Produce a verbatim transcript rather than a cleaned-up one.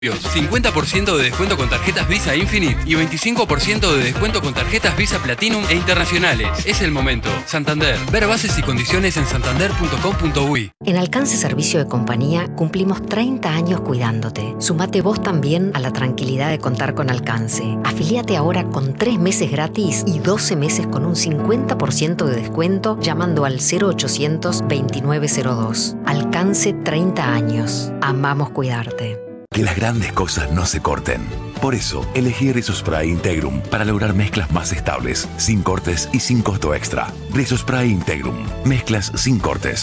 cincuenta por ciento de descuento con tarjetas Visa Infinite y veinticinco por ciento de descuento con tarjetas Visa Platinum e internacionales. Es el momento. Santander. Ver bases y condiciones en santander punto com punto uy. En Alcance Servicio de Compañía cumplimos treinta años cuidándote. Sumate vos también a la tranquilidad de contar con Alcance. Afiliate ahora con tres meses gratis y doce meses con un cincuenta por ciento de descuento llamando al cero ochocientos veintinueve cero dos. Alcance treinta años. Amamos cuidarte. Que las grandes cosas no se corten. Por eso, elegí Rizospray Integrum para lograr mezclas más estables, sin cortes y sin costo extra. Rizospray Integrum. Mezclas sin cortes.